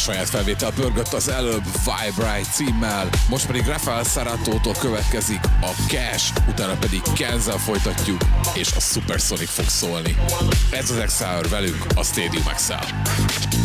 saját felvétel pörgött az előbb Vibrate címmel, most pedig Rafael Ceratótól következik a Cash, utána pedig Kenzel folytatjuk, és a Supersonic fog szólni. Ez az X-Hour velünk a Stadium X-el.